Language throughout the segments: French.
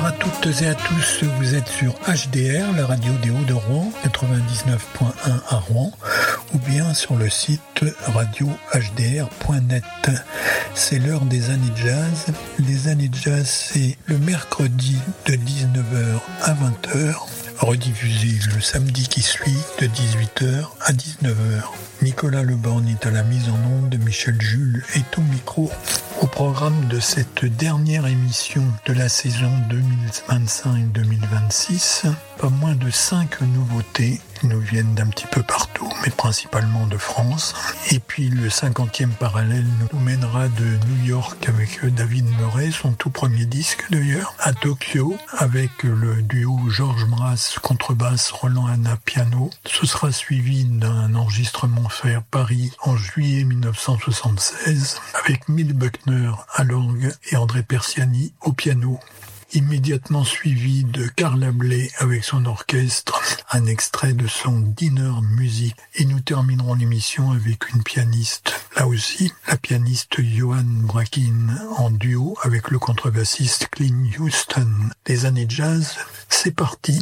à toutes et à tous, vous êtes sur HDR, la radio des Hauts de Rouen, 99.1 à Rouen, ou bien sur le site radiohdr.net. C'est l'heure des années jazz. Les années jazz, c'est le mercredi de 19h à 20h, rediffusé le samedi qui suit de 18h à 19h. Nicolas Leborgne est à la mise en onde, Michel Jules est au micro. Au programme de cette dernière émission de la saison 2025-2026, pas moins de 5 nouveautés qui nous viennent d'un petit peu partout, mais principalement de France. Et puis le 50e parallèle nous mènera de New York avec David Murray, son tout premier disque d'ailleurs, à Tokyo avec le duo Georges Mraz, contrebasse, Roland Hanna, piano. Ce sera suivi d'un enregistrement fait à Paris en juillet 1976 avec Milt Buckner à l'orgue et André Persiani au piano. Immédiatement suivi de Carla Bley avec son orchestre, un extrait de son Dinner Music. Et nous terminerons l'émission avec une pianiste, là aussi, la pianiste Johan Brakin en duo avec le contrebassiste Clint Houston. Les années jazz, c'est parti.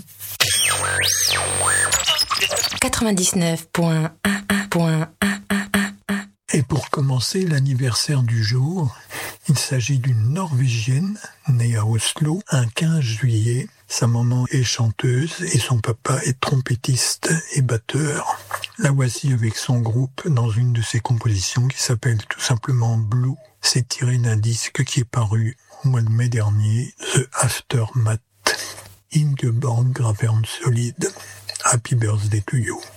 99.11. Et pour commencer, l'anniversaire du jour, il s'agit d'une Norvégienne née à Oslo un 15 juillet. Sa maman est chanteuse et son papa est trompettiste et batteur. La voici avec son groupe dans une de ses compositions qui s'appelle tout simplement Blue. C'est tiré d'un disque qui est paru au mois de mai dernier, The Aftermath. Ingeborg Gravern Solid. Happy birthday to you.